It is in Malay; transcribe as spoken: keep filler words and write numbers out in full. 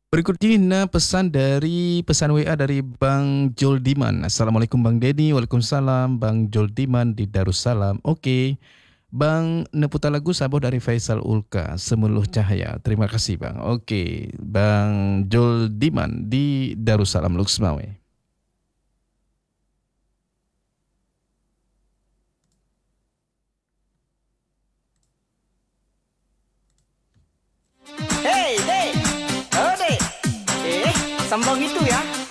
Berikut ini nah, pesan dari pesan W A dari Bang Joldiman. Assalamualaikum Bang Dedi. Waalaikumsalam Bang Joldiman di Darussalam. Okey. Bang neputar lagu sabuh dari Faisal Ulka, Semuluh Cahaya. Terima kasih Bang. Okey. Bang Joldiman di Darussalam Luxmawe. Hey, hey, oh dek, eh, sambang itu ya.